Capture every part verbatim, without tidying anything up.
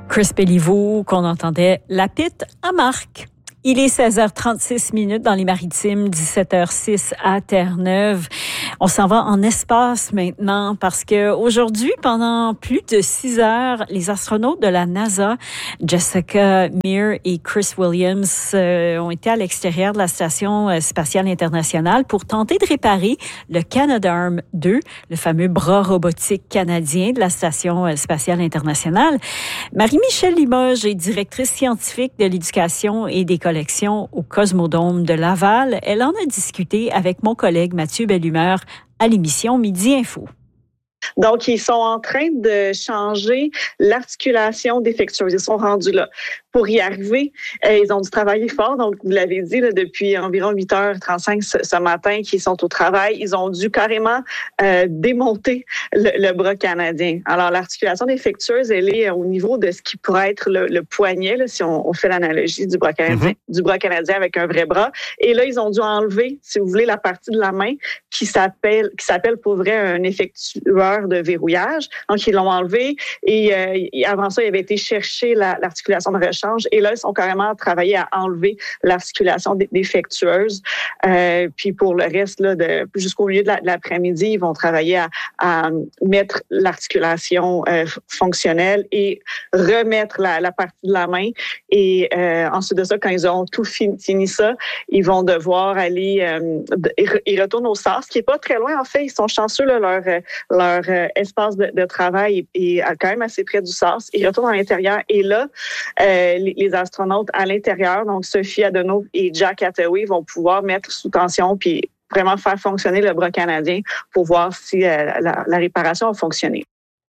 Chris Béliveau, qu'on entendait La Pite à Marc. Il est seize heures trente-six minutes dans les Maritimes, dix-sept heures six à Terre-Neuve. On s'en va en espace maintenant parce que aujourd'hui, pendant plus de six heures, les astronautes de la NASA, Jessica Meir et Chris Williams, euh, ont été à l'extérieur de la Station spatiale internationale pour tenter de réparer le Canadarm deux, le fameux bras robotique canadien de la Station spatiale internationale. Marie-Michèle Limoges est directrice scientifique de l'éducation et des collections au Cosmodome de Laval. Elle en a discuté avec mon collègue Mathieu Bellumeur à l'émission Midi Info. Donc, ils sont en train de changer l'articulation défectueuse. Ils sont rendus là. Pour y arriver, euh, ils ont dû travailler fort. Donc, vous l'avez dit, là, depuis environ huit heures trente-cinq ce, ce matin qu'ils sont au travail, ils ont dû carrément euh, démonter le, le bras canadien. Alors, l'articulation défectueuse, elle est au niveau de ce qui pourrait être le, le poignet, là, si on, on fait l'analogie du bras canadien, mm-hmm. du bras canadien avec un vrai bras. Et là, ils ont dû enlever, si vous voulez, la partie de la main qui s'appelle, qui s'appelle pour vrai un effectueur de verrouillage. Donc, ils l'ont enlevé et euh, avant ça, il avait été chercher la, l'articulation de rechange. Et là, ils sont carrément travaillés à enlever l'articulation défectueuse. Euh, puis pour le reste, là, de, jusqu'au milieu de, la, de l'après-midi, ils vont travailler à, à mettre l'articulation euh, fonctionnelle et remettre la, la partie de la main. Et euh, ensuite de ça, quand ils auront tout fini, fini ça, ils vont devoir aller... Euh, ils retournent au S A R, ce qui est pas très loin. En fait, ils sont chanceux, là, leur, leur euh, espace de, de travail est, est quand même assez près du S A R. Ils retournent à l'intérieur. Et là, euh, Les, les astronautes à l'intérieur, donc Sophie Adenauer et Jack Hathaway, vont pouvoir mettre sous tension puis vraiment faire fonctionner le bras canadien pour voir si euh, la, la réparation a fonctionné.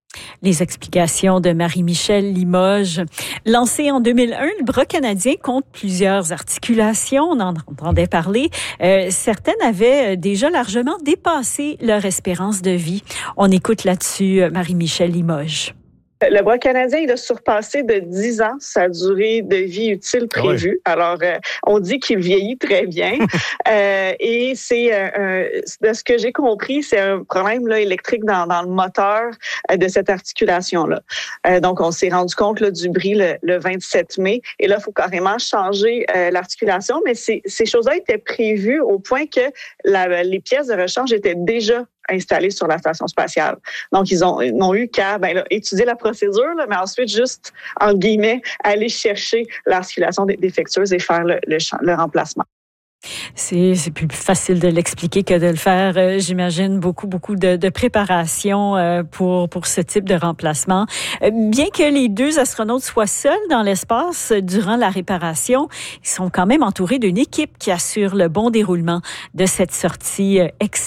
Les explications de Marie-Michèle Limoges. Lancé en deux mille un, le bras canadien compte plusieurs articulations. On en entendait parler. Euh, certaines avaient déjà largement dépassé leur espérance de vie. On écoute là-dessus Marie-Michèle Limoges. Le bras canadien, il a surpassé de dix ans sa durée de vie utile prévue. Ah ouais. Alors, euh, on dit qu'il vieillit très bien. euh, et c'est, euh, de ce que j'ai compris, c'est un problème là, électrique dans, dans le moteur euh, de cette articulation-là. Euh, donc, on s'est rendu compte là, du bris le, le vingt-sept mai. Et là, il faut carrément changer euh, l'articulation. Mais ces, ces choses-là étaient prévues au point que la, les pièces de rechange étaient déjà installés sur la station spatiale. Donc, ils ont, ils n'ont eu qu'à ben, là, étudier la procédure, là, mais ensuite, juste, entre guillemets, aller chercher l'articulation défectueuse et faire le, le, le remplacement. C'est, c'est plus facile de l'expliquer que de le faire. Euh, j'imagine beaucoup, beaucoup de, de préparation euh, pour, pour ce type de remplacement. Euh, bien que les deux astronautes soient seuls dans l'espace durant la réparation, ils sont quand même entourés d'une équipe qui assure le bon déroulement de cette sortie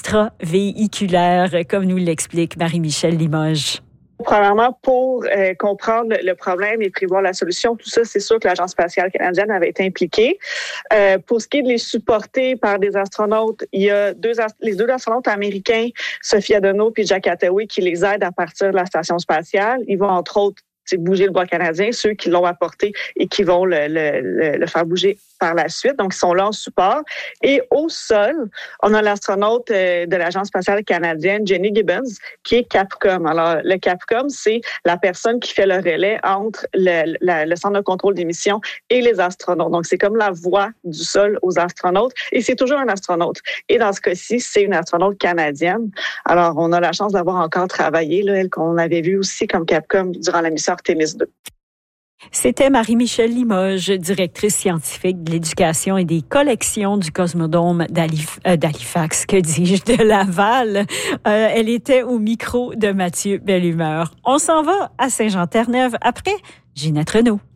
extravéhiculaire, comme nous l'explique Marie-Michèle Limoges. Premièrement, pour euh, comprendre le problème et prévoir la solution, tout ça, c'est sûr que l'Agence spatiale canadienne avait été impliquée. Euh, pour ce qui est de les supporter par des astronautes, il y a deux les deux astronautes américains, Sophie Adenauer et Jack Hathaway, qui les aident à partir de la station spatiale. Ils vont, entre autres, bouger le bras canadien, ceux qui l'ont apporté et qui vont le, le, le, le faire bouger par la suite. Donc, ils sont là en support. Et au sol, on a l'astronaute de l'Agence spatiale canadienne, Jenny Gibbons, qui est Capcom. Alors, le Capcom, c'est la personne qui fait le relais entre le, le, le centre de contrôle des missions et les astronautes. Donc, c'est comme la voix du sol aux astronautes. Et c'est toujours un astronaute. Et dans ce cas-ci, c'est une astronaute canadienne. Alors, on a la chance d'avoir encore travaillé, là, elle qu'on avait vue aussi comme Capcom durant la mission Artemis deux. C'était Marie-Michèle Limoges, directrice scientifique de l'éducation et des collections du Cosmodome d'Halif- euh, d'Halifax, que dis-je, de Laval. Euh, elle était au micro de Mathieu Bellumeur. On s'en va à Saint-Jean-Terre-Neuve après Ginette Renaud.